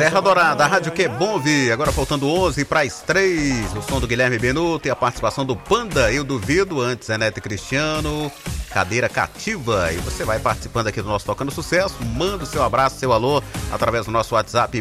Serra Dourada, a rádio que é bom ouvir. Agora faltando 11 para as 3. O som do Guilherme Benuto e a participação do Panda. Eu duvido, antes Zé Neto e Cristiano. Cadeira cativa. E você vai participando aqui do nosso Tocando Sucesso. Manda o seu abraço, seu alô, através do nosso WhatsApp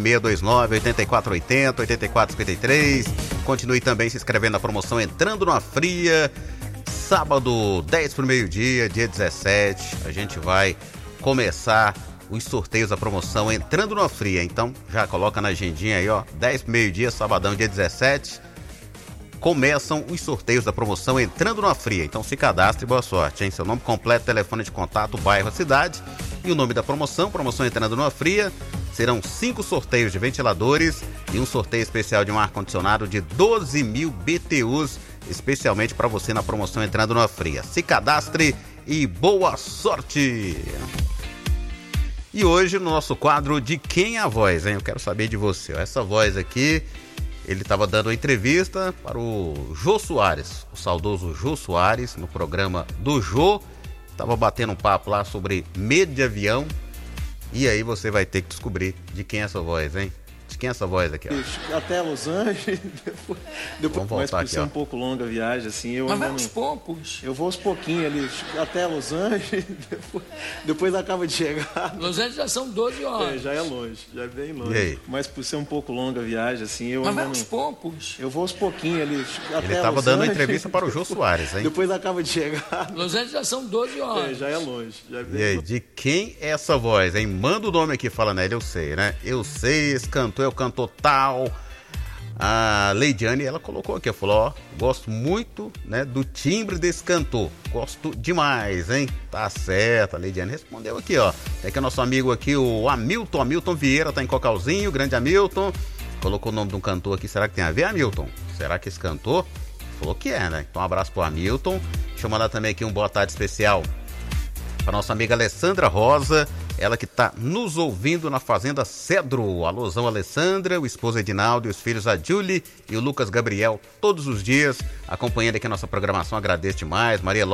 629-8480-8453. Continue também se inscrevendo na promoção Entrando numa Fria. Sábado, 10 para o meio-dia, dia 17. A gente vai começar os sorteios da promoção Entrando numa Fria. Então já coloca na agendinha aí, ó, 10 pro meio-dia, sabadão, dia 17, começam os sorteios da promoção Entrando numa Fria. Então se cadastre e boa sorte, hein? Seu nome completo, telefone de contato, bairro, a cidade e o nome da promoção Entrando numa Fria. Serão 5 sorteios de ventiladores e um sorteio especial de um ar-condicionado de 12 mil BTUs, especialmente para você na promoção Entrando numa Fria. Se cadastre e boa sorte! E hoje no nosso quadro De Quem é a Voz, hein? Eu quero saber de você. Essa voz aqui, ele estava dando uma entrevista para o Jô Soares, o saudoso Jô Soares, no programa do Jô. Estava batendo um papo lá sobre medo de avião. E aí você vai ter que descobrir de quem é essa voz, hein? De quem é essa voz aqui, ó? Até Los Angeles, depois Vamos voltar mas por ser aqui, ó. um pouco longa a viagem, assim, eu Mas ainda vai aos não... poucos. Eu vou aos pouquinhos ali, até Los Angeles, depois acaba de chegar. Los Angeles já são 12 horas. Já é longe, já é bem longe. E aí? Mas por ser um pouco longa a viagem, assim, eu Mas ainda vai não... aos poucos. Eu vou aos pouquinhos ali, até Ele estava Los dando uma Angeles, entrevista para o Jô Soares, hein? depois acaba de chegar. Los Angeles já são 12 horas. Já é longe, já é bem E aí, longe. de quem é essa voz, hein? Manda o nome aqui, fala nele, eu sei, né? Eu sei, esse cantor é o cantor tal. A Leidiane, ela colocou aqui, falou, ó, gosto muito, né, do timbre desse cantor, gosto demais, hein? Tá certo, a Leidiane respondeu aqui, ó. Tem aqui o nosso amigo aqui, o Hamilton Vieira, tá em Cocalzinho, grande Hamilton, colocou o nome de um cantor aqui, será que tem a ver, Hamilton? Será que esse cantor? Falou que é, né? Então um abraço pro Hamilton. Deixa eu mandar também aqui um boa tarde especial para nossa amiga Alessandra Rosa, ela que está nos ouvindo na Fazenda Cedro. Alôzão, Alessandra, o esposo Edinaldo e os filhos a Julie e o Lucas Gabriel, todos os dias acompanhando aqui a nossa programação. Agradeço demais. Maria